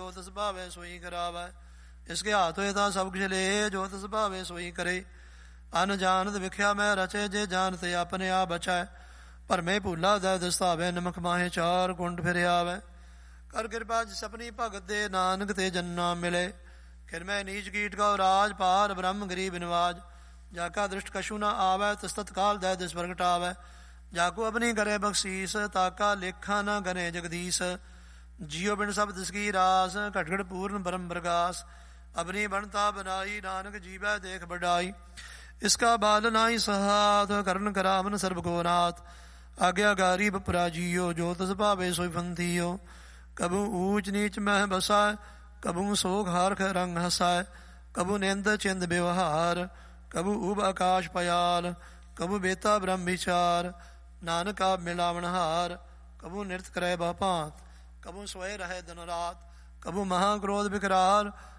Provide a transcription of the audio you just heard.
ਜੋ ਤਿਸ ਭਾਵੈ ਸੋਈ ਕਰਾਵੈ। ਇਸਕੇ ਹਾਥ ਹੋਏ ਤਾਂ ਸਭ ਕੁਛ ਲੇ, ਜੋ ਤਿਸ ਭਾਵੈ ਸੋਈ ਕਰੇ। ਅਨ ਜਾਣਤ ਵਿਖਿਆ ਮੈਂ ਰਚੇ, ਜੇ ਜਾਣਤ ਆਪਣੇ ਆਪ ਬਚੈ। ਭਰਮੇ ਭੂਲਾ ਦੈ ਦਸਤਾਵੈ, ਨਮਕ ਮਾਹੇ ਚਾਰ ਕੁੰਡ ਫਿਰ ਆਵੈ। ਕਰ ਕਿਰਪਾ ਜਿਸ ਆਪਣੀ ਭਗਤ ਦੇ, ਨਾਨਕ ਤੇ ਜੰਨਾ ਮਿਲੇ। ਫਿਰ ਮੈਂ ਨੀਚ ਕੀਟ ਕਉ ਰਾਜ, ਪਾਰ ਬ੍ਰਹਮ ਗਰੀਬ ਨਿਵਾਜ। ਜਾ ਕਾ ਦ੍ਰਿਸ਼ਟ ਕਛੂ ਨਾ ਆਵੈ, ਤਿਸ ਤਤਕਾਲ ਦੈ ਦਿਸ ਪ੍ਰਗਟਾਵੈ। ਜਾਕੂ ਆਪਣੀ ਕਰੇ ਬਖਸ਼ੀਸ, ਤਾਕਾ ਲੇਖਾ ਨਾ ਗਨੇ ਜਗਦੀਸ਼। ਜਿਉ ਬਿਨ ਸਭ ਤਿਸ ਕੀ ਰਾਸ, ਘਟ ਘਟ ਪੂਰਨ ਬ੍ਰਹਮ ਪ੍ਰਗਾਸ। ਆਪਣੀ ਬਣਤਾ ਬਨਾਈ, ਨਾਨਕ ਜੀਵੈ ਦੇਖ ਬਡਾਈ। ਇਸਕਾ ਬਾਲ ਨਾਹੀ ਸਹਾਤ, ਕਰਨ ਕਰਾਵਨ ਸਰਬ ਕੋ ਨਾਥ। ਆਗਿਆਕਾਰੀ ਬਪਰਾ ਜੀਓ, ਜੋ ਤਿਸ ਭਾਵੇ ਸੋਈ ਪੰਥੀਓ। ਕਬੂ ਊਚ ਨੀਚ ਮਹਿ ਬਸੈ, ਕਬੂ ਸੋਗ ਹਾਰਖ ਰੰਗ ਹਸੈ। ਕਬੂ ਨਿੰਦ ਚਿੰਦ ਵਿਵਹਾਰ, ਕਬੂ ਊਬ ਆਕਾਸ਼ ਪਯਾਲ। ਕਬੂ ਬੇਤਾ ਬ੍ਰਹਮ ਵਿਚਾਰ, ਨਾਨਕ ਆਪ ਮਿਲਾਵਣ ਹਾਰ। ਕਬੂ ਨਿਰਤ ਕਰੈ ਬਹੁ ਭਾਂਤ, ਕਬੂ ਸੋਏ ਰਹੇ ਦਿਨ ਰਾਤ। ਕਬੂ ਮਹਾ ਕ੍ਰੋਧ ਵਿਕਰਾਲ,